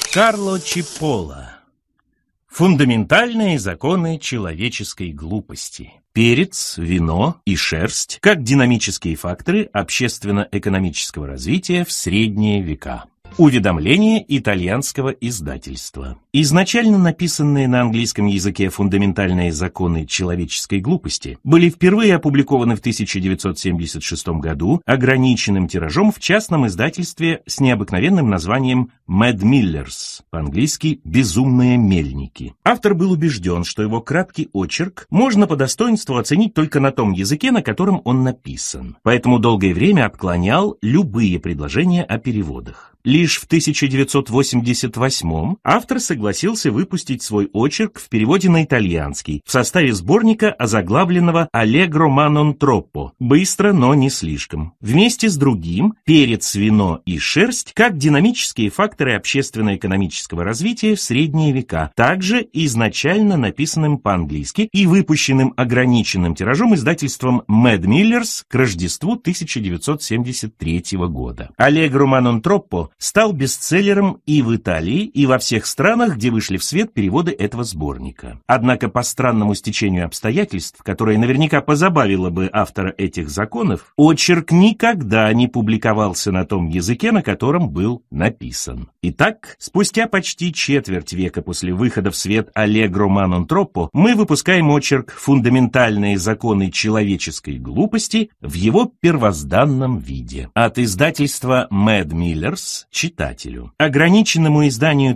Карло Чиполло. Фундаментальные законы человеческой глупости. Перец, вино и шерсть как динамические факторы общественно-экономического развития в средние века. Уведомление итальянского издательства. Изначально написанные на английском языке фундаментальные законы человеческой глупости были впервые опубликованы в 1976 году ограниченным тиражом в частном издательстве с необыкновенным названием Mad Millers, по-английски «Безумные мельники». Автор был убежден, что его краткий очерк можно по достоинству оценить только на том языке, на котором он написан, поэтому долгое время отклонял любые предложения о переводах. Лишь в 1988 автор согласился выпустить свой очерк в переводе на итальянский в составе сборника, озаглавленного «Allegro ma non troppo» – «Быстро, но не слишком». Вместе с другим «Перец, вино и шерсть» как динамические факторы общественно-экономического развития в средние века, также изначально написанным по-английски и выпущенным ограниченным тиражом издательством Mad Millers к Рождеству 1973 года. «Allegro ma non troppo» стал бестселлером и в Италии, и во всех странах, где вышли в свет переводы этого сборника. Однако по странному стечению обстоятельств, которое наверняка позабавило бы автора этих законов, очерк никогда не публиковался на том языке, на котором был написан. Итак, спустя почти четверть века после выхода в свет «Allegro ma non troppo» мы выпускаем очерк «Фундаментальные законы человеческой глупости» в его первозданном виде. От издательства Mad Millers читателю. Ограниченному изданию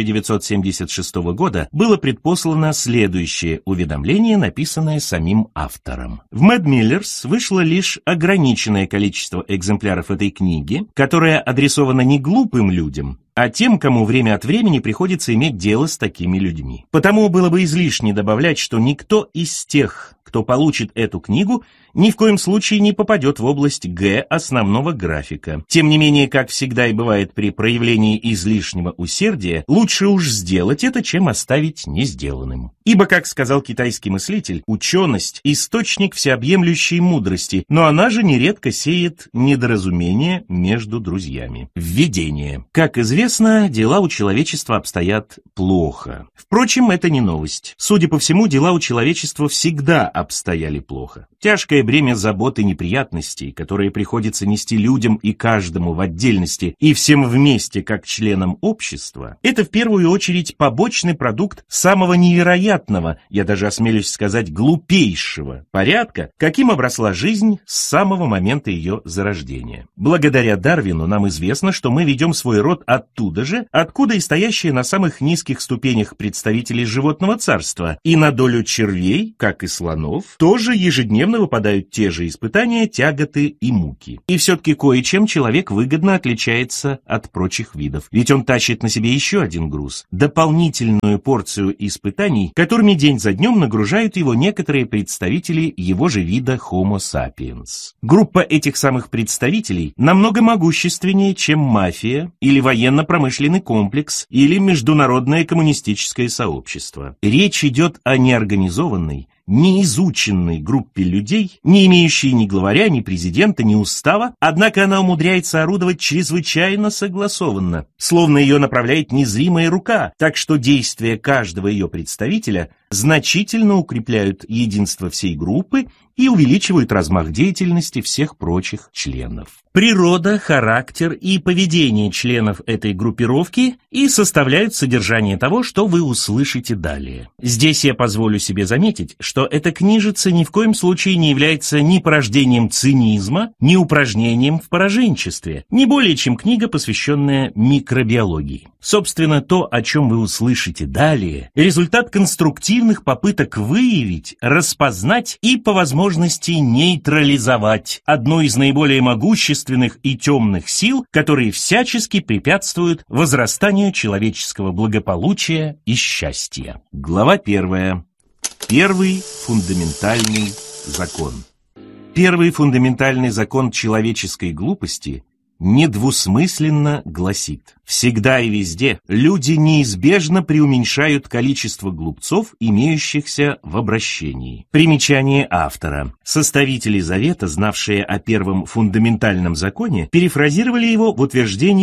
1976 года было предпослано следующее уведомление, написанное самим автором. В Mad Millers вышло лишь ограниченное количество экземпляров этой книги, которая адресована не глупым людям, а тем, кому время от времени приходится иметь дело с такими людьми. Потому было бы излишне добавлять, что никто из тех, кто получит эту книгу, ни в коем случае не попадет в область Г основного графика. Тем не менее, как всегда и бывает при проявлении излишнего усердия, лучше уж сделать это, чем оставить не сделанным. Ибо, как сказал китайский мыслитель, ученость – источник всеобъемлющей мудрости, но она же нередко сеет недоразумение между друзьями. Введение. Как известно, дела у человечества обстоят плохо. Впрочем, это не новость. Судя по всему, дела у человечества всегда обстояли плохо. Тяжкое бремя забот и неприятностей, которые приходится нести людям и каждому в отдельности и всем вместе как членам общества, это в первую очередь побочный продукт самого невероятного, я даже осмелюсь сказать глупейшего порядка, каким обросла жизнь с самого момента ее зарождения. Благодаря Дарвину нам известно, что мы ведем свой род оттуда же, откуда и стоящие на самых низких ступенях представители животного царства, и на долю червей, как и слонов, тоже ежедневно выпадают те же испытания, тяготы и муки. И все-таки кое-чем человек выгодно отличается от прочих видов, ведь он тащит на себе еще один груз, дополнительную порцию испытаний, которыми день за днем нагружают его некоторые представители его же вида Homo sapiens. Группа этих самых представителей намного могущественнее, чем мафия, или военно-промышленный комплекс, или международное коммунистическое сообщество. Речь идет о неорганизованной, неизученной группе людей, не имеющей ни главаря, ни президента, ни устава, однако она умудряется орудовать чрезвычайно согласованно, словно ее направляет незримая рука, так что действия каждого ее представителя значительно укрепляют единство всей группы и увеличивают размах деятельности всех прочих членов. Природа, характер и поведение членов этой группировки и составляют содержание того, что вы услышите далее. Здесь я позволю себе заметить, что эта книжица ни в коем случае не является ни порождением цинизма, ни упражнением в пораженчестве, не более чем книга, посвященная микробиологии. Собственно, то, о чем вы услышите далее, результат конструктивных попыток выявить, распознать и, по возможности, нейтрализовать одну из наиболее могущественных и темных сил, которые всячески препятствуют возрастанию человеческого благополучия и счастья. Глава 1. Первый фундаментальный закон. Первый фундаментальный закон человеческой глупости недвусмысленно гласит: всегда и везде люди неизбежно преуменьшают количество глупцов, имеющихся в обращении. Примечание автора. Составители Завета, знавшие о первом фундаментальном законе, перефразировали его в утверждении: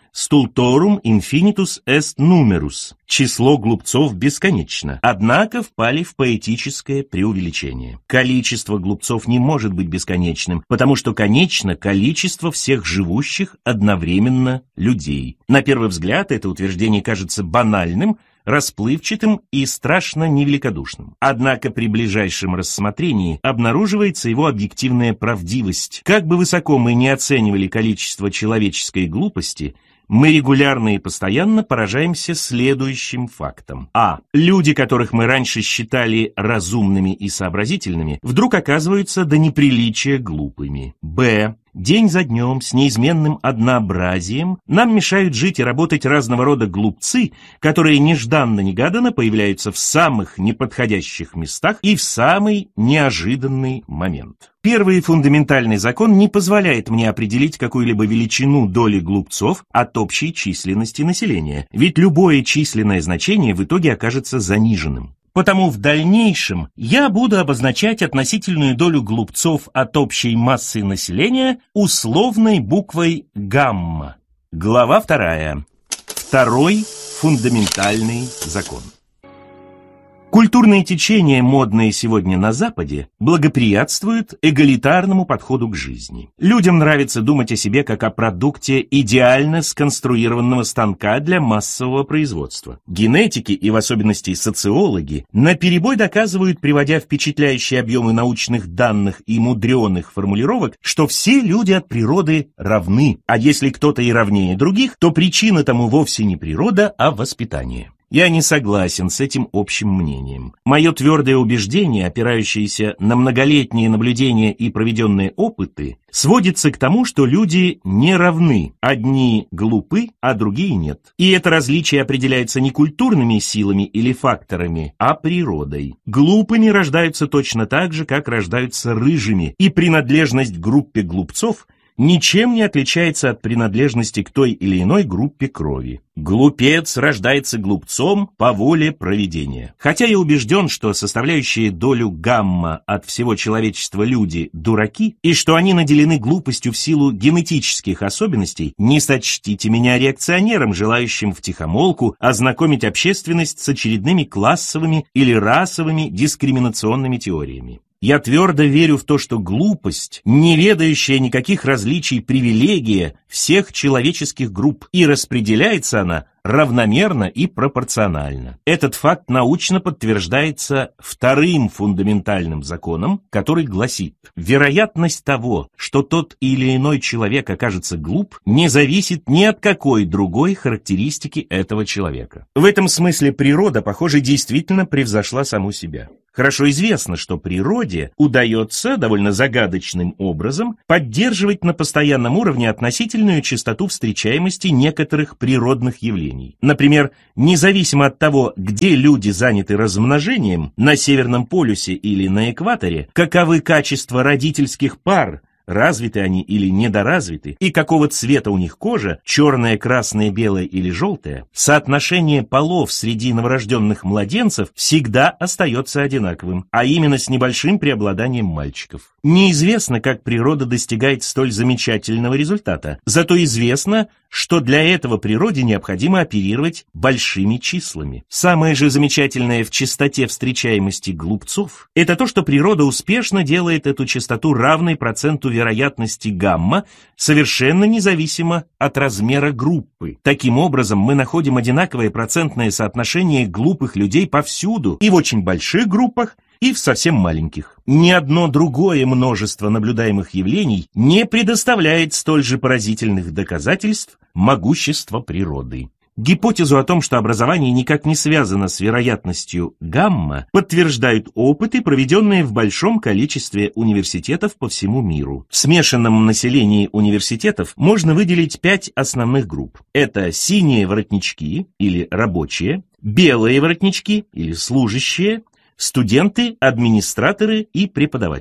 stultorum infinitus est numerus. Число глупцов бесконечно, однако впали в поэтическое преувеличение. Количество глупцов не может быть бесконечным, потому что конечно количество всех живущих одновременно людей. На первый взгляд это утверждение кажется банальным, расплывчатым и страшно невеликодушным. Однако при ближайшем рассмотрении обнаруживается его объективная правдивость. Как бы высоко мы ни оценивали количество человеческой глупости, мы регулярно и постоянно поражаемся следующим фактом. А. Люди, которых мы раньше считали разумными и сообразительными, вдруг оказываются до неприличия глупыми. Б. День за днем, с неизменным однообразием, нам мешают жить и работать разного рода глупцы, которые нежданно-негаданно появляются в самых неподходящих местах и в самый неожиданный момент. Первый фундаментальный закон не позволяет мне определить какую-либо величину доли глупцов от общей численности населения, ведь любое численное значение в итоге окажется заниженным. Потому в дальнейшем я буду обозначать относительную долю глупцов от общей массы населения условной буквой гамма. Глава 2. Второй фундаментальный закон. Культурные течения, модные сегодня на Западе, благоприятствуют эгалитарному подходу к жизни. Людям нравится думать о себе как о продукте идеально сконструированного станка для массового производства. Генетики и в особенности социологи наперебой доказывают, приводя впечатляющие объемы научных данных и мудреных формулировок, что все люди от природы равны, а если кто-то и равнее других, то причина тому вовсе не природа, а воспитание. Я не согласен с этим общим мнением. Мое твердое убеждение, опирающееся на многолетние наблюдения и проведенные опыты, сводится к тому, что люди не равны. Одни глупы, а другие нет. И это различие определяется не культурными силами или факторами, а природой. Глупыми рождаются точно так же, как рождаются рыжими, и принадлежность к группе глупцов ничем не отличается от принадлежности к той или иной группе крови. Глупец рождается глупцом по воле провидения. Хотя я убежден, что составляющие долю гамма от всего человечества люди – дураки, и что они наделены глупостью в силу генетических особенностей, не сочтите меня реакционером, желающим втихомолку ознакомить общественность с очередными классовыми или расовыми дискриминационными теориями. Я твердо верю в то, что глупость, не ведающая никаких различий привилегия всех человеческих групп, и распределяется она равномерно и пропорционально. Этот факт научно подтверждается вторым фундаментальным законом, который гласит: вероятность того, что тот или иной человек окажется глуп, не зависит ни от какой другой характеристики этого человека. В этом смысле природа, похоже, действительно превзошла саму себя. Хорошо известно, что природе удается довольно загадочным образом поддерживать на постоянном уровне относительную частоту встречаемости некоторых природных явлений. Например, независимо от того, где люди заняты размножением, на Северном полюсе или на экваторе, каковы качества родительских пар, развиты они или недоразвиты, и какого цвета у них кожа, черная, красная, белая или желтая, соотношение полов среди новорожденных младенцев всегда остается одинаковым, а именно с небольшим преобладанием мальчиков. Неизвестно, как природа достигает столь замечательного результата, зато известно, что для этого природе необходимо оперировать большими числами. Самое же замечательное в частоте встречаемости глупцов – это то, что природа успешно делает эту частоту равной проценту вероятности гамма, совершенно независимо от размера группы. Таким образом, мы находим одинаковое процентное соотношение глупых людей повсюду, и в очень больших группах, и в совсем маленьких. Ни одно другое множество наблюдаемых явлений не предоставляет столь же поразительных доказательств могущества природы. Гипотезу о том, что образование никак не связано с вероятностью гамма, подтверждают опыты, проведенные в большом количестве университетов по всему миру. В смешанном населении университетов можно выделить 5 основных групп. Это синие воротнички или рабочие, белые воротнички или служащие, студенты, администраторы и преподаватели.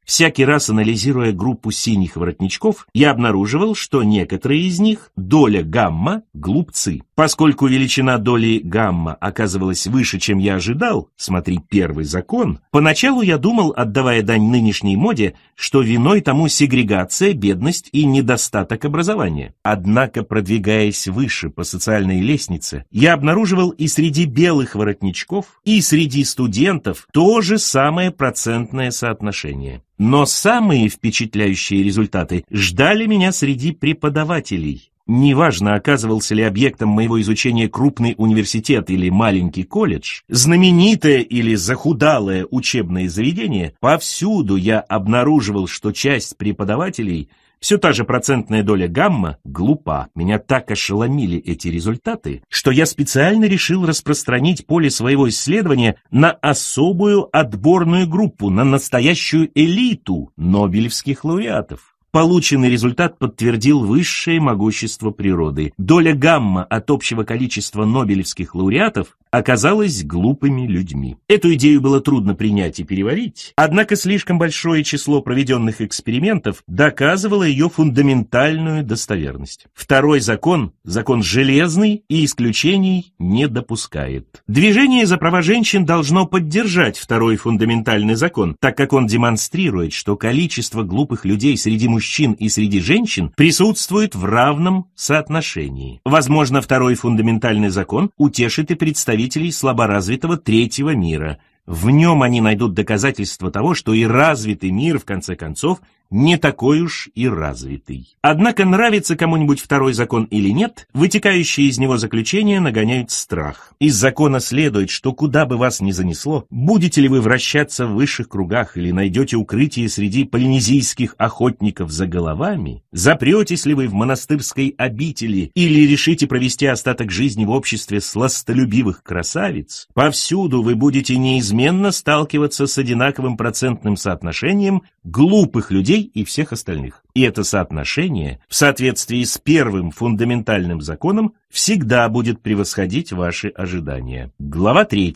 Всякий раз, анализируя группу синих воротничков, я обнаруживал, что некоторые из них, доля гамма, глупцы. Поскольку величина доли гамма оказывалась выше, чем я ожидал, смотри первый закон, поначалу я думал, отдавая дань нынешней моде, что виной тому сегрегация, бедность и недостаток образования. Однако, продвигаясь выше по социальной лестнице, я обнаруживал и среди белых воротничков, и среди студентов то же самое процентное соотношение. Но самые впечатляющие результаты ждали меня среди преподавателей. Неважно, оказывался ли объектом моего изучения крупный университет или маленький колледж, знаменитое или захудалое учебное заведение, повсюду я обнаруживал, что часть преподавателей, все та же процентная доля гамма, глупа. Меня так ошеломили эти результаты, что я специально решил распространить поле своего исследования на особую отборную группу, на настоящую элиту нобелевских лауреатов. Полученный результат подтвердил высшее могущество природы. Доля гамма от общего количества нобелевских лауреатов оказалась глупыми людьми. Эту идею было трудно принять и переварить, однако слишком большое число проведенных экспериментов доказывало ее фундаментальную достоверность. Второй закон, закон железный и исключений не допускает. Движение за права женщин должно поддержать второй фундаментальный закон, так как он демонстрирует, что количество глупых людей среди мужчин и среди женщин присутствует в равном соотношении. Возможно, второй фундаментальный закон утешит и представителей слаборазвитого третьего мира. В нем они найдут доказательства того, что и развитый мир, в конце концов, не такой уж и развитый. Однако, нравится кому-нибудь второй закон или нет, вытекающие из него заключения нагоняют страх. Из закона следует, что куда бы вас ни занесло, будете ли вы вращаться в высших кругах или найдете укрытие среди полинезийских охотников за головами, запретесь ли вы в монастырской обители или решите провести остаток жизни в обществе сластолюбивых красавиц, повсюду вы будете неизменно сталкиваться с одинаковым процентным соотношением глупых людей и всех остальных. И это соотношение, в соответствии с первым фундаментальным законом, всегда будет превосходить ваши ожидания. Глава 3.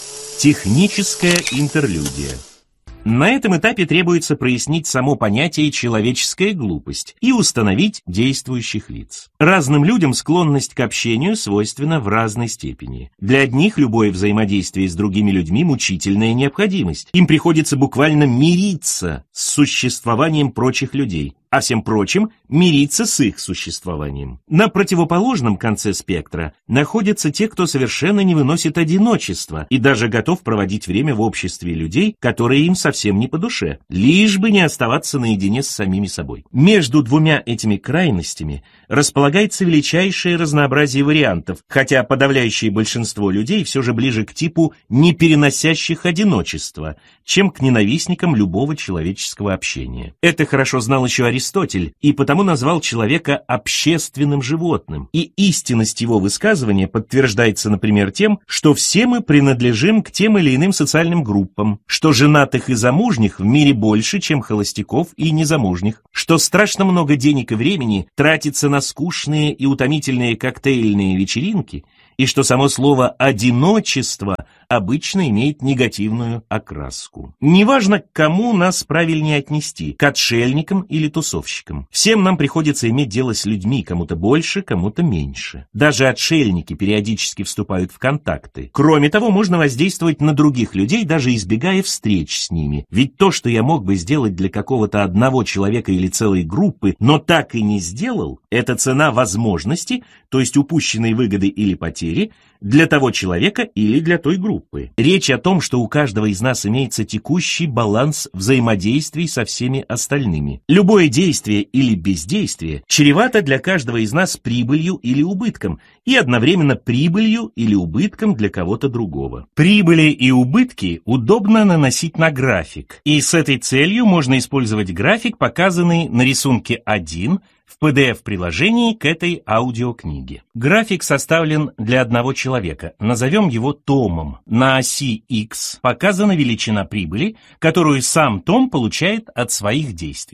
Техническая интерлюдия. На этом этапе требуется прояснить само понятие «человеческая глупость» и установить действующих лиц. Разным людям склонность к общению свойственна в разной степени. Для одних любое взаимодействие с другими людьми – мучительная необходимость. Им приходится буквально мириться с существованием прочих людей, а всем прочим мириться с их существованием. На противоположном конце спектра находятся те, кто совершенно не выносит одиночества и даже готов проводить время в обществе людей, которые им совсем не по душе, лишь бы не оставаться наедине с самими собой. Между двумя этими крайностями располагается величайшее разнообразие вариантов, хотя подавляющее большинство людей все же ближе к типу непереносящих одиночества, чем к ненавистникам любого человеческого общения. Это хорошо знал еще Аристотель, и потому назвал человека общественным животным. И истинность его высказывания подтверждается, например, тем, что все мы принадлежим к тем или иным социальным группам, что женатых и замужних в мире больше, чем холостяков и незамужних, что страшно много денег и времени тратится на скучные и утомительные коктейльные вечеринки, и что само слово «одиночество» обычно имеет негативную окраску. Неважно, к кому нас правильнее отнести, к отшельникам или тусовщикам. Всем нам приходится иметь дело с людьми, кому-то больше, кому-то меньше. Даже отшельники периодически вступают в контакты. Кроме того, можно воздействовать на других людей, даже избегая встреч с ними. Ведь то, что я мог бы сделать для какого-то одного человека или целой группы, но так и не сделал, это цена возможности, то есть упущенной выгоды или потери, для того человека или для той группы. Речь о том, что у каждого из нас имеется текущий баланс взаимодействий со всеми остальными. Любое действие или бездействие чревато для каждого из нас прибылью или убытком, и одновременно прибылью или убытком для кого-то другого. Прибыли и убытки удобно наносить на график, и с этой целью можно использовать график, показанный на рисунке 1 в PDF-приложении к этой аудиокниге. График составлен для одного человека, назовем его Томом. На оси X показана величина прибыли, которую сам Том получает от своих действий.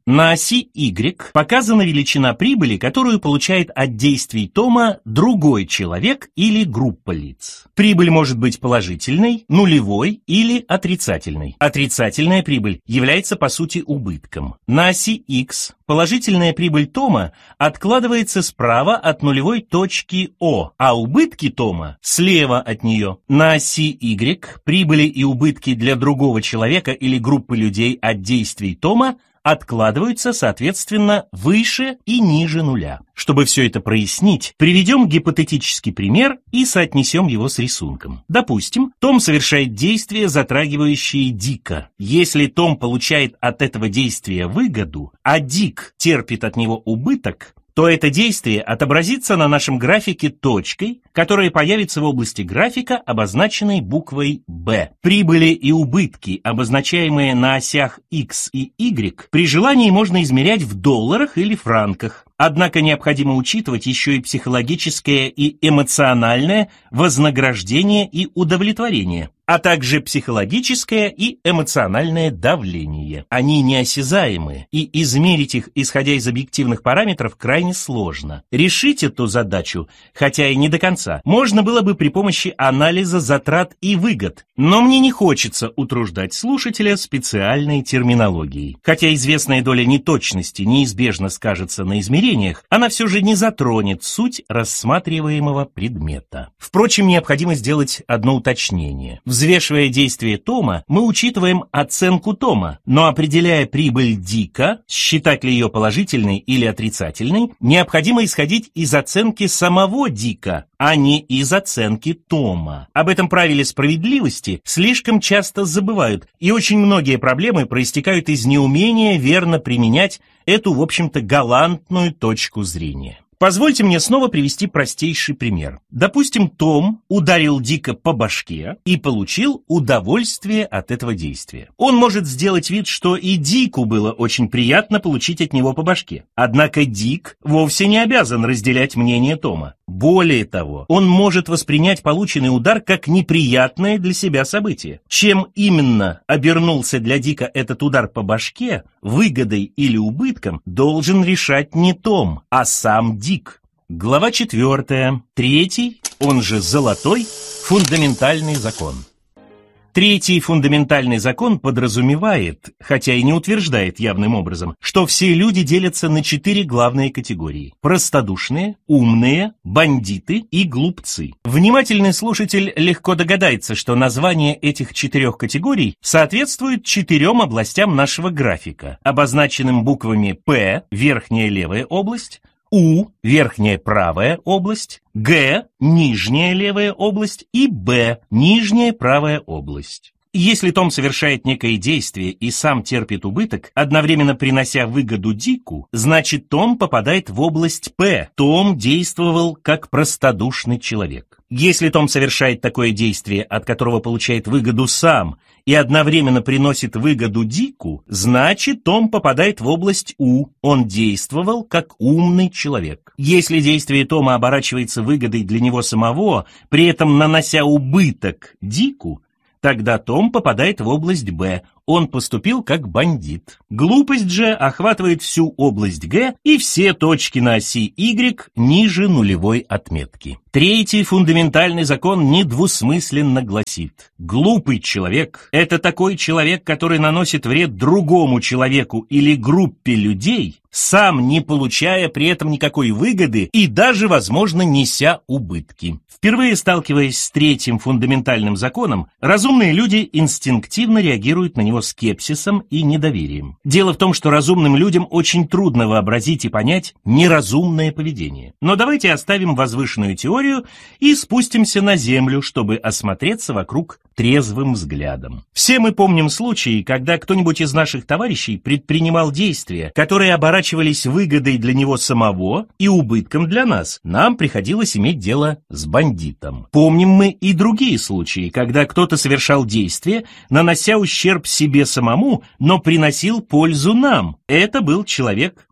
На оси Y показана величина прибыли, которую получает от действий Тома другой человек или группа лиц. Прибыль может быть положительной, нулевой или отрицательной. Отрицательная прибыль является по сути убытком. На оси X положительная прибыль Тома откладывается справа от нулевой точки О, а убытки Тома слева от нее. На оси Y прибыли и убытки для другого человека или группы людей от действий Тома откладываются, соответственно, выше и ниже нуля. Чтобы все это прояснить, приведем гипотетический пример и соотнесем его с рисунком. Допустим, Том совершает действие, затрагивающее Дика. Если Том получает от этого действия выгоду, а Дик терпит от него убыток, то это действие отобразится на нашем графике точкой, которая появится в области графика, обозначенной буквой «Б». Прибыли и убытки, обозначаемые на осях X и Y, при желании можно измерять в долларах или франках. Однако необходимо учитывать еще и психологическое и эмоциональное вознаграждение и удовлетворение, а также психологическое и эмоциональное давление. Они неосязаемы, и измерить их, исходя из объективных параметров, крайне сложно. Решить эту задачу, хотя и не до конца, можно было бы при помощи анализа затрат и выгод, но мне не хочется утруждать слушателя специальной терминологией. Хотя известная доля неточности неизбежно скажется на измерении, она все же не затронет суть рассматриваемого предмета. Впрочем, необходимо сделать одно уточнение. Взвешивая действие Тома, мы учитываем оценку Тома, но определяя прибыль Дика, считать ли ее положительной или отрицательной, необходимо исходить из оценки самого Дика, а не из оценки Тома. Об этом правиле справедливости слишком часто забывают, и очень многие проблемы проистекают из неумения верно применять эту, в общем-то, галантную точку зрения. Позвольте мне снова привести простейший пример. Допустим, Том ударил Дика по башке и получил удовольствие от этого действия. Он может сделать вид, что и Дику было очень приятно получить от него по башке. Однако Дик вовсе не обязан разделять мнение Тома. Более того, он может воспринять полученный удар как неприятное для себя событие. Чем именно обернулся для Дика этот удар по башке, выгодой или убытком, должен решать не Том, а сам Дик. Глава 4. Третий, он же золотой, фундаментальный закон. Третий фундаментальный закон подразумевает, хотя и не утверждает явным образом, что все люди делятся на 4 главные категории: простодушные, умные, бандиты и глупцы. Внимательный слушатель легко догадается, что название этих 4 категорий соответствует 4 областям нашего графика, обозначенным буквами П, верхняя левая область, У, верхняя правая область, Г, нижняя левая область и Б, нижняя правая область. Если Том совершает некое действие и сам терпит убыток, одновременно принося выгоду Дику, значит Том попадает в область П. Том действовал как простодушный человек. Если Том совершает такое действие, от которого получает выгоду сам, и одновременно приносит выгоду Дику, значит Том попадает в область У. Он действовал как умный человек. Если действие Тома оборачивается выгодой для него самого, при этом нанося убыток Дику, тогда Том попадает в область Б. Он поступил как бандит. Глупость же охватывает всю область Г и все точки на оси Y ниже нулевой отметки. Третий фундаментальный закон недвусмысленно гласит: глупый человек – это такой человек, который наносит вред другому человеку или группе людей, сам не получая при этом никакой выгоды и даже, возможно, неся убытки. Впервые сталкиваясь с третьим фундаментальным законом, разумные люди инстинктивно реагируют на него скепсисом и недоверием. Дело в том, что разумным людям очень трудно вообразить и понять неразумное поведение. Но давайте оставим возвышенную теорию и спустимся на землю, чтобы осмотреться вокруг трезвым взглядом. Все мы помним случаи, когда кто-нибудь из наших товарищей предпринимал действия, которые оборачивались выгодой для него самого и убытком для нас. Нам приходилось иметь дело с бандитом. Помним мы и другие случаи, когда кто-то совершал действия, нанося ущерб себе самому, но приносил пользу нам. Это был человек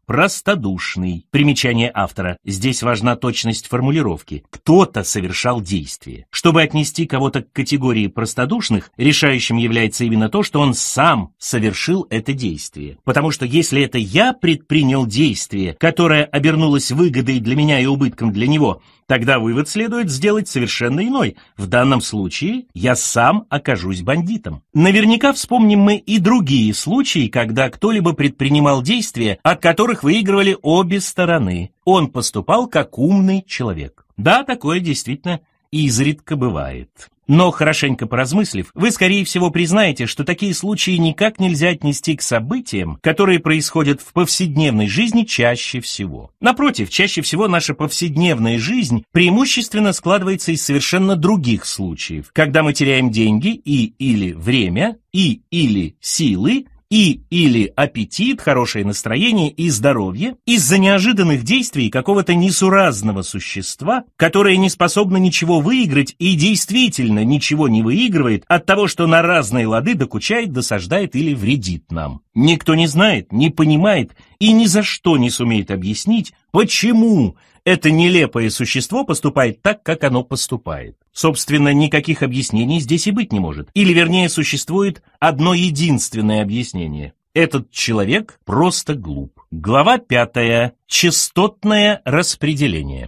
простодушный. Примечание автора. Здесь важна точность формулировки. Кто-то совершал действие. Чтобы отнести кого-то к категории простодушных, решающим является именно то, что он сам совершил это действие. Потому что если это я предпринял действие, которое обернулось выгодой для меня и убытком для него, тогда вывод следует сделать совершенно иной. В данном случае я сам окажусь бандитом. Наверняка вспомним мы и другие случаи, когда кто-либо предпринимал действия, от которых выигрывали обе стороны. Он поступал как умный человек. Да, такое действительно изредка бывает. Но, хорошенько поразмыслив, вы, скорее всего, признаете, что такие случаи никак нельзя отнести к событиям, которые происходят в повседневной жизни чаще всего. Напротив, чаще всего наша повседневная жизнь преимущественно складывается из совершенно других случаев, когда мы теряем деньги или время, или силы, или аппетит, хорошее настроение и здоровье из-за неожиданных действий какого-то несуразного существа, которое не способно ничего выиграть и действительно ничего не выигрывает от того, что на разные лады докучает, досаждает или вредит нам. Никто не знает, не понимает и ни за что не сумеет объяснить, почему это нелепое существо поступает так, как оно поступает. Собственно, никаких объяснений здесь и быть не может. Или, вернее, существует одно единственное объяснение. Этот человек просто глуп. Глава 5. Частотное распределение.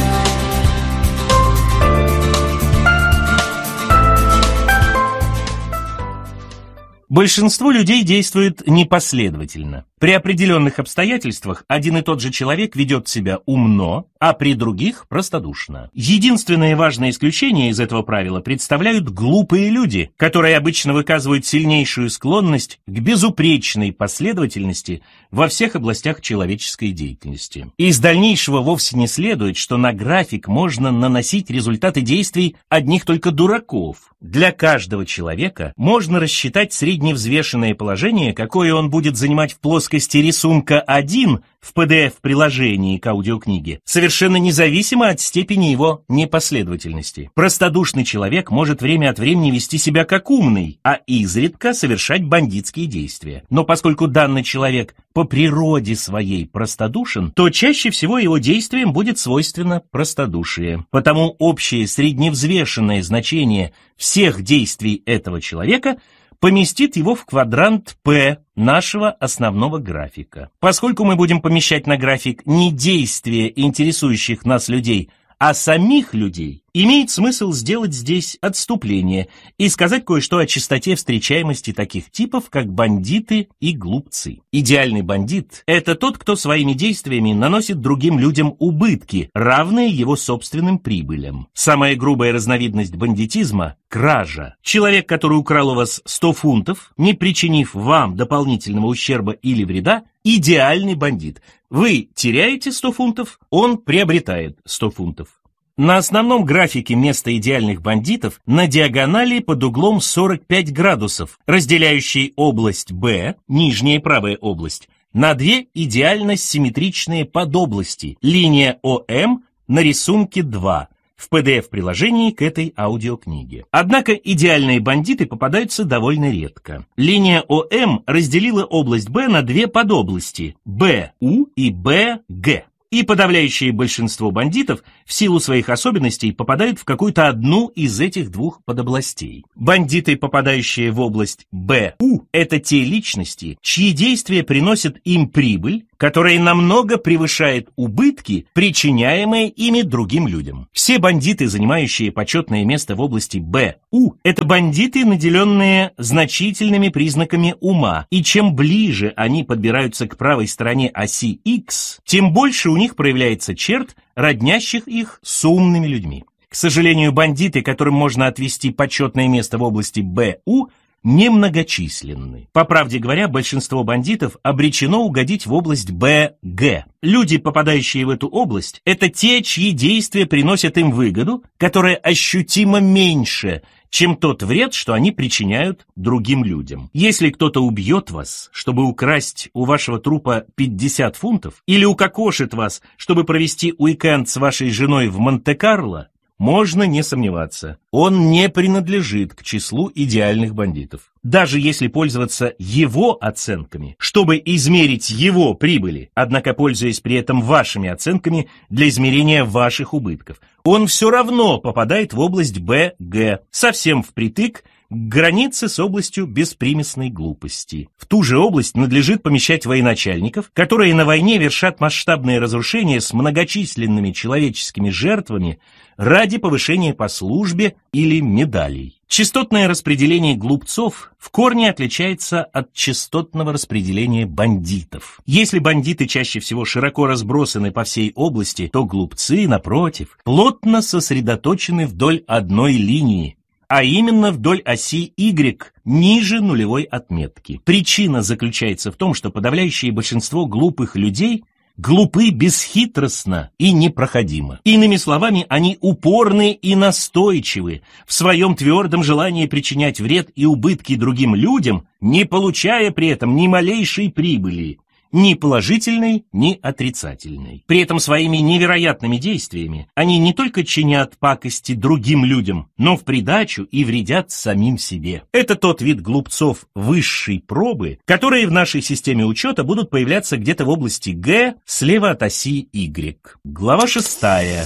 Большинство людей действует непоследовательно. При определенных обстоятельствах один и тот же человек ведет себя умно, а при других простодушно. Единственное важное исключение из этого правила представляют глупые люди, которые обычно выказывают сильнейшую склонность к безупречной последовательности во всех областях человеческой деятельности. Из дальнейшего вовсе не следует, что на график можно наносить результаты действий одних только дураков. Для каждого человека можно рассчитать средневзвешенное положение, какое он будет занимать в плоскости рисунка 1 в PDF-приложении к аудиокниге, совершенно независимо от степени его непоследовательности. Простодушный человек может время от времени вести себя как умный, а изредка совершать бандитские действия. Но поскольку данный человек по природе своей простодушен, то чаще всего его действиям будет свойственно простодушие. Потому общее средневзвешенное значение всех действий этого человека поместит его в квадрант P нашего основного графика. Поскольку мы будем помещать на график не действия интересующих нас людей, а самих людей, имеет смысл сделать здесь отступление и сказать кое-что о частоте встречаемости таких типов, как бандиты и глупцы. Идеальный бандит – это тот, кто своими действиями наносит другим людям убытки, равные его собственным прибылям. Самая грубая разновидность бандитизма – кража. Человек, который украл у вас 100 фунтов, не причинив вам дополнительного ущерба или вреда, идеальный бандит. Вы теряете 100 фунтов, он приобретает 100 фунтов. На основном графике место идеальных бандитов на диагонали под углом 45 градусов, разделяющей область B, нижняя правая область, на две идеально симметричные подобласти, линия ОМ на рисунке 2, в PDF-приложении к этой аудиокниге. Однако идеальные бандиты попадаются довольно редко. Линия ОМ разделила область B на две подобласти, БУ и БГ. И подавляющее большинство бандитов в силу своих особенностей попадают в какую-то одну из этих двух подобластей. Бандиты, попадающие в область БУ, это те личности, чьи действия приносят им прибыль, которая намного превышает убытки, причиняемые ими другим людям. Все бандиты, занимающие почетное место в области БУ, это бандиты, наделенные значительными признаками ума, и чем ближе они подбираются к правой стороне оси X, тем больше у них проявляется черт, роднящих их с умными людьми. К сожалению, бандиты, которым можно отвести почетное место в области БУ, немногочисленны. По правде говоря, большинство бандитов обречено угодить в область БГ. Люди, попадающие в эту область, это те, чьи действия приносят им выгоду, которая ощутимо меньше, чем тот вред, что они причиняют другим людям. Если кто-то убьет вас, чтобы украсть у вашего трупа 50 фунтов, или укокошит вас, чтобы провести уикенд с вашей женой в Монте-Карло, можно не сомневаться, он не принадлежит к числу идеальных бандитов. Даже если пользоваться его оценками, чтобы измерить его прибыли, однако пользуясь при этом вашими оценками для измерения ваших убытков, он все равно попадает в область БГ, совсем впритык к границе с областью беспримесной глупости. В ту же область надлежит помещать военачальников, которые на войне вершат масштабные разрушения с многочисленными человеческими жертвами ради повышения по службе или медалей. Частотное распределение глупцов в корне отличается от частотного распределения бандитов. Если бандиты чаще всего широко разбросаны по всей области, то глупцы, напротив, плотно сосредоточены вдоль одной линии, а именно вдоль оси Y, ниже нулевой отметки. Причина заключается в том, что подавляющее большинство глупых людей глупы бесхитростно и непроходимо. Иными словами, они упорны и настойчивы в своем твердом желании причинять вред и убытки другим людям, не получая при этом ни малейшей прибыли, ни положительной, ни отрицательной. При этом своими невероятными действиями они не только чинят пакости другим людям, но в придачу и вредят самим себе. Это тот вид глупцов высшей пробы, которые в нашей системе учета будут появляться где-то в области Г слева от оси Y. Глава 6.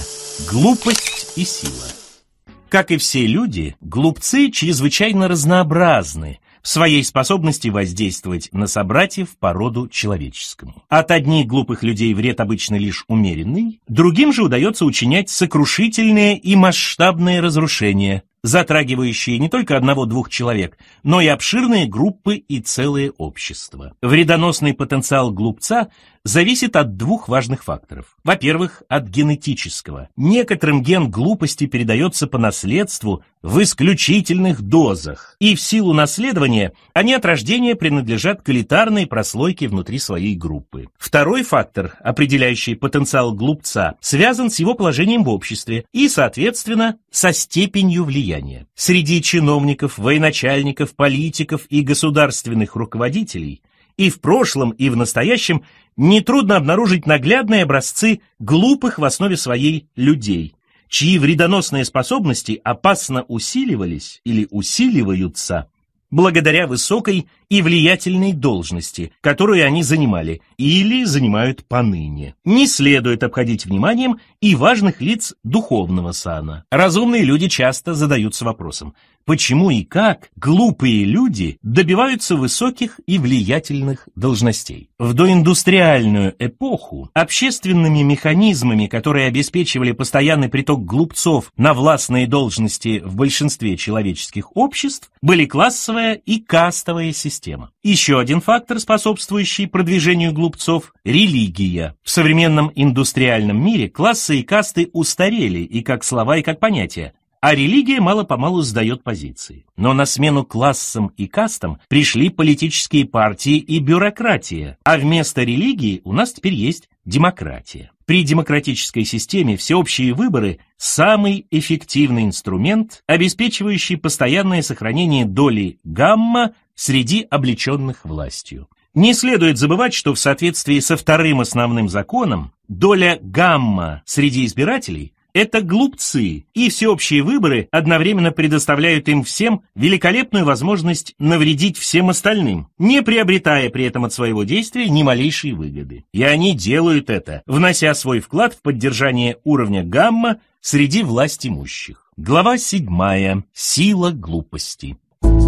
Глупость и сила. Как и все люди, глупцы чрезвычайно разнообразны в своей способности воздействовать на собратьев по роду человеческому. От одних глупых людей вред обычно лишь умеренный, другим же удается учинять сокрушительные и масштабные разрушения, затрагивающие не только одного-двух человек, но и обширные группы и целые общества. Вредоносный потенциал глупца зависит от двух важных факторов. Во-первых, от генетического. Некоторым ген глупости передается по наследству в исключительных дозах, и в силу наследования они от рождения принадлежат к элитарной прослойке внутри своей группы. Второй фактор, определяющий потенциал глупца, связан с его положением в обществе и, соответственно, со степенью влияния. Среди чиновников, военачальников, политиков и государственных руководителей и в прошлом, и в настоящем нетрудно обнаружить наглядные образцы глупых в основе своей людей, чьи вредоносные способности опасно усиливались или усиливаются благодаря высокой и влиятельной должности, которую они занимали или занимают поныне. Не следует обходить вниманием и важных лиц духовного сана. Разумные люди часто задаются вопросом, почему и как глупые люди добиваются высоких и влиятельных должностей. В доиндустриальную эпоху общественными механизмами, которые обеспечивали постоянный приток глупцов на властные должности в большинстве человеческих обществ, были классовая и кастовая система. Еще один фактор, способствующий продвижению глупцов – религия. В современном индустриальном мире классы и касты устарели и как слова, и как понятия, а религия мало-помалу сдает позиции. Но на смену классам и кастам пришли политические партии и бюрократия, а вместо религии у нас теперь есть демократия. При демократической системе всеобщие выборы – самый эффективный инструмент, обеспечивающий постоянное сохранение доли гамма среди облеченных властью. Не следует забывать, что в соответствии со вторым основным законом доля гамма среди избирателей – это глупцы, и всеобщие выборы одновременно предоставляют им всем великолепную возможность навредить всем остальным, не приобретая при этом от своего действия ни малейшей выгоды. И они делают это, внося свой вклад в поддержание уровня гамма среди властимущих. Глава 7. Сила глупости.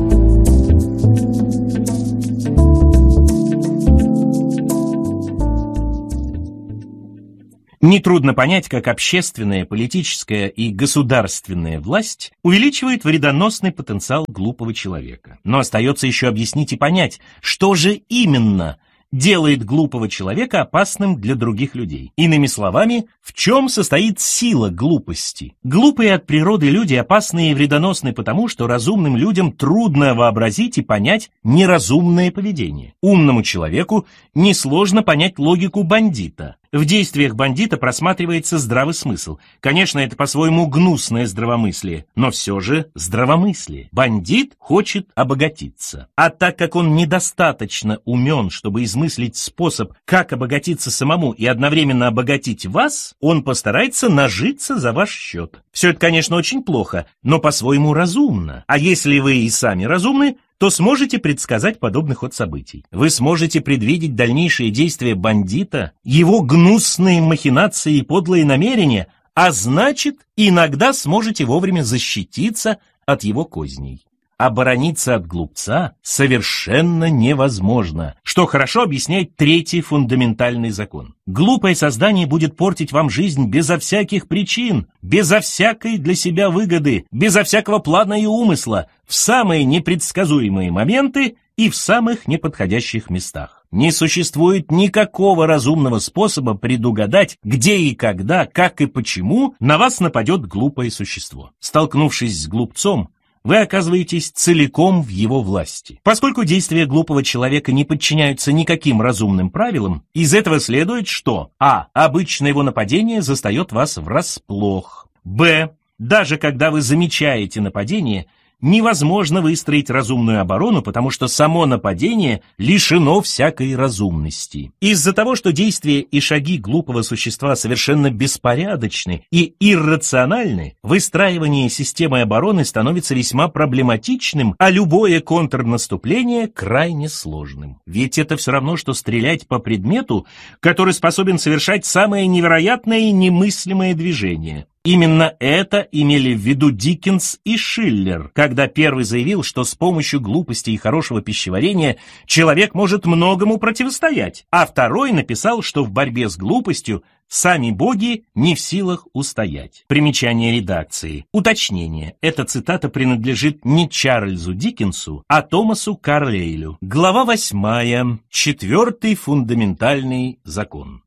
Нетрудно понять, как общественная, политическая и государственная власть увеличивает вредоносный потенциал глупого человека. Но остается еще объяснить и понять, что же именно делает глупого человека опасным для других людей. Иными словами, в чем состоит сила глупости? Глупые от природы люди опасны и вредоносны потому, что разумным людям трудно вообразить и понять неразумное поведение. Умному человеку несложно понять логику бандита, В действиях бандита просматривается здравый смысл. Конечно, это по-своему гнусное здравомыслие, но все же здравомыслие. Бандит хочет обогатиться. А так как он недостаточно умен, чтобы измыслить способ, как обогатиться самому и одновременно обогатить вас, он постарается нажиться за ваш счет. Все это, конечно, очень плохо, но по-своему разумно. А если вы и сами разумны, то сможете предсказать подобный ход событий. Вы сможете предвидеть дальнейшие действия бандита, его гнусные махинации и подлые намерения, а значит, иногда сможете вовремя защититься от его козней. Оборониться от глупца совершенно невозможно, что хорошо объясняет третий фундаментальный закон. Глупое создание будет портить вам жизнь безо всяких причин, безо всякой для себя выгоды, безо всякого плана и умысла, в самые непредсказуемые моменты и в самых неподходящих местах. Не существует никакого разумного способа предугадать, где и когда, как и почему на вас нападет глупое существо. Столкнувшись с глупцом, вы оказываетесь целиком в его власти. Поскольку действия глупого человека не подчиняются никаким разумным правилам, из этого следует, что а. Обычно его нападение застает вас врасплох. Б. Даже когда вы замечаете нападение, невозможно выстроить разумную оборону, потому что само нападение лишено всякой разумности. Из-за того, что действия и шаги глупого существа совершенно беспорядочны и иррациональны, выстраивание системы обороны становится весьма проблематичным, а любое контрнаступление крайне сложным. Ведь это все равно, что стрелять по предмету, который способен совершать самые невероятные и немыслимые движения. Именно это имели в виду Диккенс и Шиллер, когда первый заявил, что с помощью глупости и хорошего пищеварения человек может многому противостоять, а второй написал, что в борьбе с глупостью сами боги не в силах устоять. Примечание редакции. Уточнение. Эта цитата принадлежит не Чарльзу Диккенсу, а Томасу Карлейлю. Глава 8. Четвертый фундаментальный закон.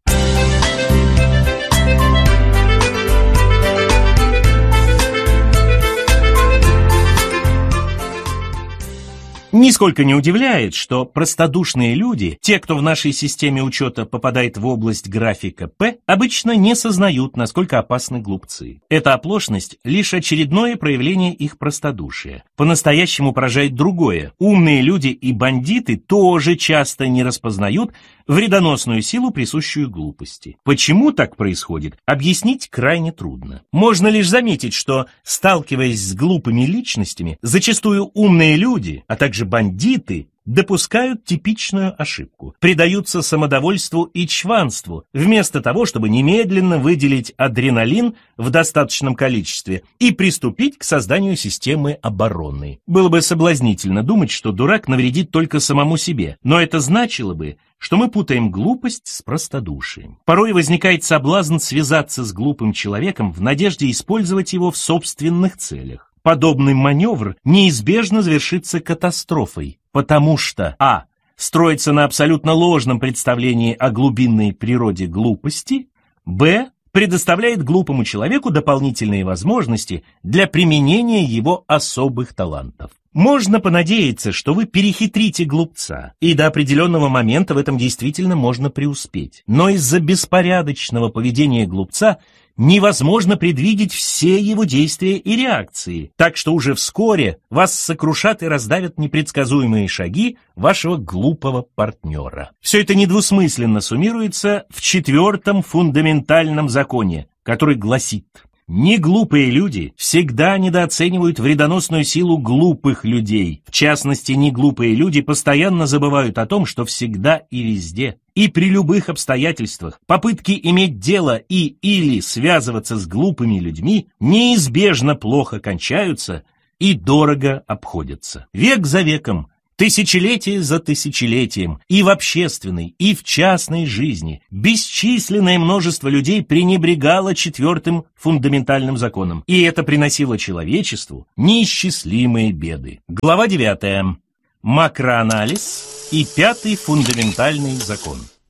Нисколько не удивляет, что простодушные люди, те, кто в нашей системе учета попадает в область графика П, обычно не сознают, насколько опасны глупцы. Эта оплошность – лишь очередное проявление их простодушия. По-настоящему поражает другое. Умные люди и бандиты тоже часто не распознают вредоносную силу, присущую глупости. Почему так происходит, объяснить крайне трудно. Можно лишь заметить, что, сталкиваясь с глупыми личностями, зачастую умные люди, а также бандиты, допускают типичную ошибку, предаются самодовольству и чванству, вместо того, чтобы немедленно выделить адреналин в достаточном количестве и приступить к созданию системы обороны. Было бы соблазнительно думать, что дурак навредит только самому себе, но это значило бы, что мы путаем глупость с простодушием. Порой возникает соблазн связаться с глупым человеком в надежде использовать его в собственных целях. Подобный маневр неизбежно завершится катастрофой, потому что а. Строится на абсолютно ложном представлении о глубинной природе глупости, б. Предоставляет глупому человеку дополнительные возможности для применения его особых талантов. Можно понадеяться, что вы перехитрите глупца, и до определенного момента в этом действительно можно преуспеть. Но из-за беспорядочного поведения глупца невозможно предвидеть все его действия и реакции, так что уже вскоре вас сокрушат и раздавят непредсказуемые шаги вашего глупого партнера. Все это недвусмысленно суммируется в четвертом фундаментальном законе, который гласит: неглупые люди всегда недооценивают вредоносную силу глупых людей. В частности, неглупые люди постоянно забывают о том, что всегда и везде, и при любых обстоятельствах попытки иметь дело и или связываться с глупыми людьми неизбежно плохо кончаются и дорого обходятся. Век за веком, тысячелетие за тысячелетием, и в общественной, и в частной жизни бесчисленное множество людей пренебрегало четвертым фундаментальным законом, и это приносило человечеству неисчислимые беды. Глава 9. Макроанализ и пятый фундаментальный закон.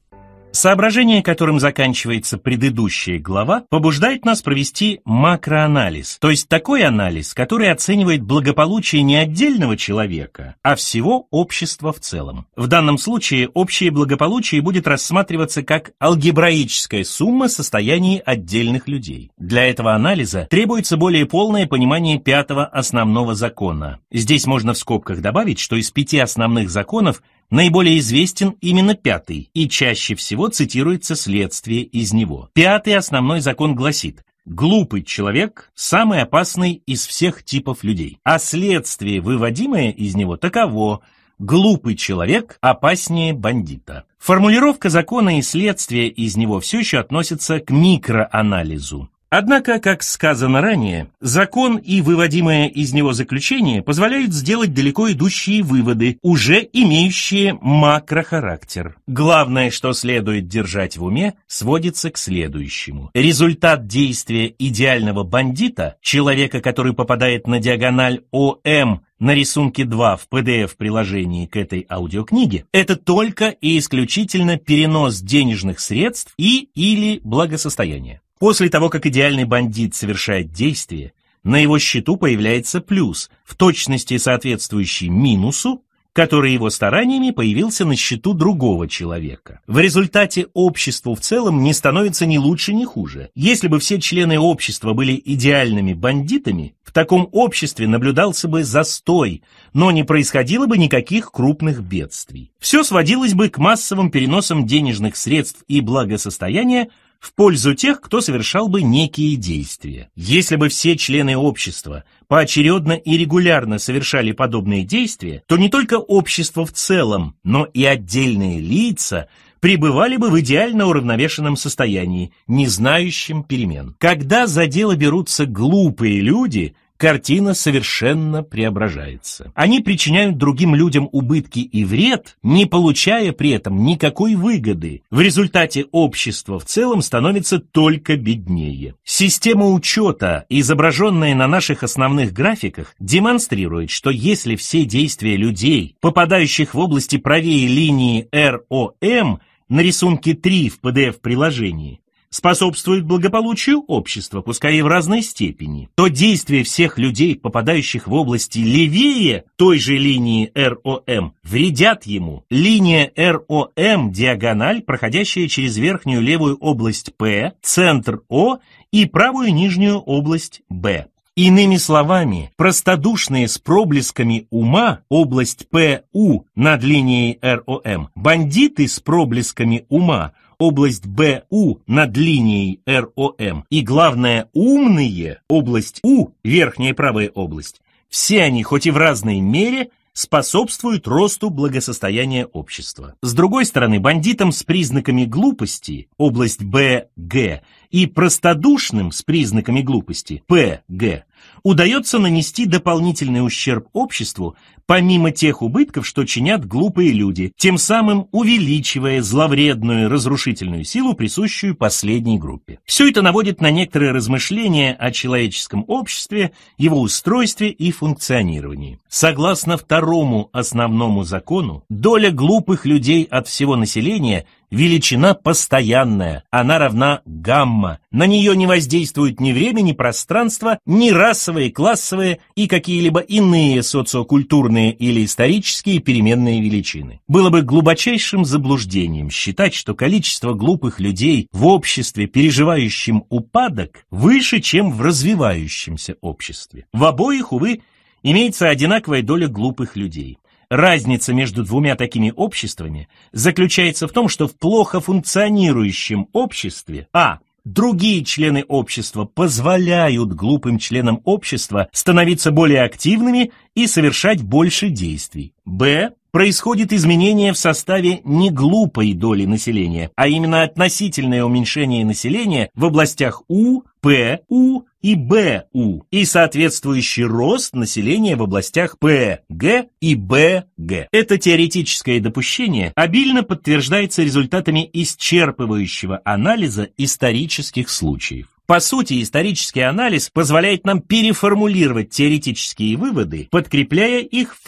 Соображение, которым заканчивается предыдущая глава, побуждает нас провести макроанализ, то есть такой анализ, который оценивает благополучие не отдельного человека, а всего общества в целом. В данном случае общее благополучие будет рассматриваться как алгебраическая сумма состояний отдельных людей. Для этого анализа требуется более полное понимание пятого основного закона. Здесь можно в скобках добавить, что из 5 основных законов наиболее известен именно пятый, и чаще всего цитируется следствие из него. Пятый основной закон гласит: глупый человек – самый опасный из всех типов людей, а следствие, выводимое из него, таково: глупый человек опаснее бандита. Формулировка закона и следствия из него все еще относятся к микроанализу. Однако, как сказано ранее, закон и выводимое из него заключение позволяют сделать далеко идущие выводы, уже имеющие макрохарактер. Главное, что следует держать в уме, сводится к следующему. Результат действия идеального бандита, человека, который попадает на диагональ ОМ на рисунке 2 в PDF-приложении к этой аудиокниге, это только и исключительно перенос денежных средств или благосостояния. После того, как идеальный бандит совершает действие, на его счету появляется плюс, в точности соответствующий минусу, который его стараниями появился на счету другого человека. В результате обществу в целом не становится ни лучше, ни хуже. Если бы все члены общества были идеальными бандитами, в таком обществе наблюдался бы застой, но не происходило бы никаких крупных бедствий. Все сводилось бы к массовым переносам денежных средств и благосостояния в пользу тех, кто совершал бы некие действия. Если бы все члены общества поочередно и регулярно совершали подобные действия, то не только общество в целом, но и отдельные лица пребывали бы в идеально уравновешенном состоянии, не знающем перемен. Когда за дело берутся глупые люди, картина совершенно преображается. Они причиняют другим людям убытки и вред, не получая при этом никакой выгоды. В результате общество в целом становится только беднее. Система учета, изображенная на наших основных графиках, демонстрирует, что если все действия людей, попадающих в области правее линии РОМ, на рисунке 3 в PDF-приложении, способствует благополучию общества, пускай и в разной степени, то действия всех людей, попадающих в области левее той же линии РОМ, вредят ему. Линия РОМ – диагональ, проходящая через верхнюю левую область П, центр О и правую нижнюю область Б. Иными словами, простодушные с проблесками ума, область ПУ над линией РОМ, бандиты с проблесками ума, область БУ над линией РОМ и, главное, умные, область У, верхняя и правая область, все они, хоть и в разной мере, способствуют росту благосостояния общества. С другой стороны, бандитам с признаками глупости, область БГ, и простодушным с признаками глупости, ПГ, удается нанести дополнительный ущерб обществу, помимо тех убытков, что чинят глупые люди, тем самым увеличивая зловредную разрушительную силу, присущую последней группе. Все это наводит на некоторые размышления о человеческом обществе, его устройстве и функционировании. Согласно второму основному закону, доля глупых людей от всего населения – величина постоянная, она равна гамма. На нее не воздействуют ни время, ни пространство, ни расовые, классовые и какие-либо иные социокультурные или исторические переменные величины. Было бы глубочайшим заблуждением считать, что количество глупых людей в обществе, переживающем упадок, выше, чем в развивающемся обществе. В обоих, увы, имеется одинаковая доля глупых людей. Разница между двумя такими обществами заключается в том, что в плохо функционирующем обществе другие члены общества позволяют глупым членам общества становиться более активными и совершать больше действий. Происходит изменение в составе не глупой доли населения, а именно относительное уменьшение населения в областях У, П, У и БУ и соответствующий рост населения в областях П, Г и БГ. Это теоретическое допущение обильно подтверждается результатами исчерпывающего анализа исторических случаев. По сути, исторический анализ позволяет нам переформулировать теоретические выводы, подкрепляя их